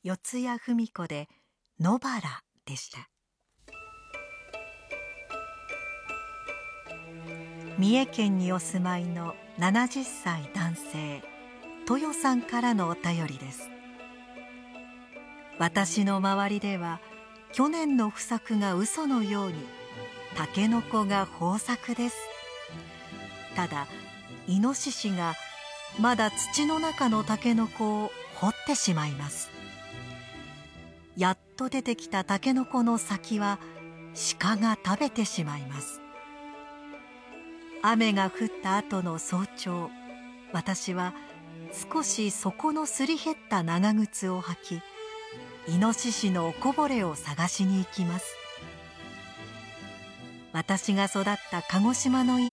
四谷文子で野原でした。三重県にお住まいの70歳男性、豊さんからのお便りです。私の周りでは去年の不作が嘘のようにタケノコが豊作です。ただイノシシがまだ土の中のタケノコを掘ってしまいます。やっと出てきたタケノコの先は鹿が食べてしまいます。雨が降った後の早朝、私は少し底のすり減った長靴を履き、イノシシのおこぼれを探しに行きます。私が育った鹿児島の